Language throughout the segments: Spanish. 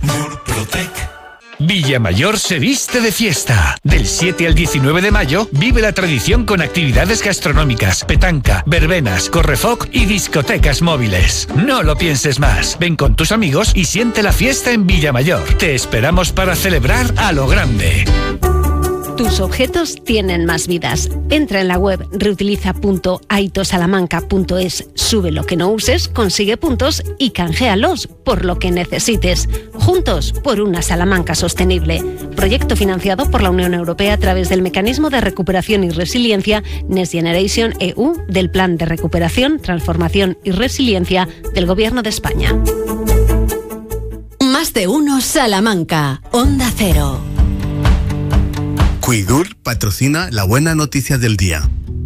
Murprotec. Villamayor se viste de fiesta. Del 7 al 19 de mayo vive la tradición con actividades gastronómicas, petanca, verbenas, correfoc y discotecas móviles. No lo pienses más. Ven con tus amigos y siente la fiesta en Villamayor. Te esperamos para celebrar a lo grande. Tus objetos tienen más vidas. Entra en la web reutiliza.aitosalamanca.es, sube lo que no uses, consigue puntos y canjealos por lo que necesites. Juntos por una Salamanca sostenible. Proyecto financiado por la Unión Europea a través del Mecanismo de Recuperación y Resiliencia Next Generation EU del Plan de Recuperación, Transformación y Resiliencia del Gobierno de España. Más de uno Salamanca. Onda Cero. Cuidur patrocina la buena noticia del día.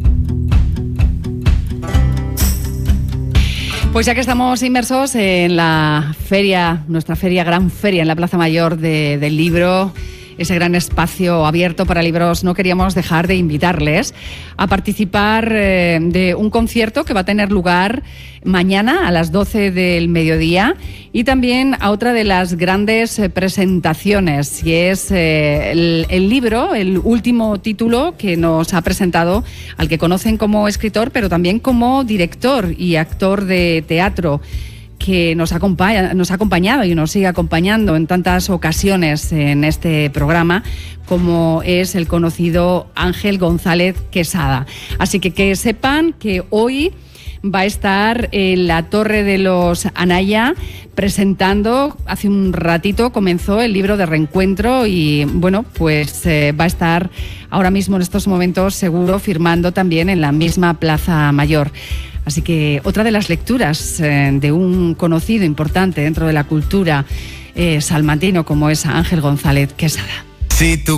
Pues ya que estamos inmersos en la feria, nuestra feria, gran feria en la Plaza Mayor del Libro, ese gran espacio abierto para libros, no queríamos dejar de invitarles a participar de un concierto que va a tener lugar mañana a las 12 del mediodía y también a otra de las grandes presentaciones, y es el libro, el último título que nos ha presentado, al que conocen como escritor, pero también como director y actor de teatro, que nos ha acompañado y nos sigue acompañando en tantas ocasiones en este programa, como es el conocido Ángel González Quesada. Así que sepan que hoy va a estar en la Torre de los Anaya presentando, hace un ratito comenzó el libro de Reencuentro y bueno, pues va a estar ahora mismo en estos momentos seguro firmando también en la misma Plaza Mayor. Así que otra de las lecturas de un conocido importante dentro de la cultura salmantino como es Ángel González Quesada. Si tú